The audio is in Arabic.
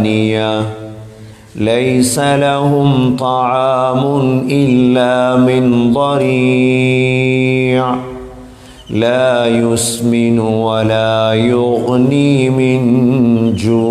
ليس لهم طعام إلا من ضريع لا يسمن ولا يغني من جوع